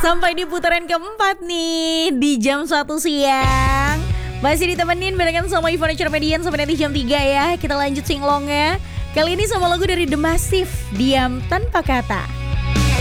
Sampai di putaran keempat nih di jam 1 siang. Masih ditemenin barengan sama Ivana Cermedian sampai nanti jam 3 ya. Kita lanjut singlongnya. Kali ini sama lagu dari The Massive, Diam Tanpa Kata.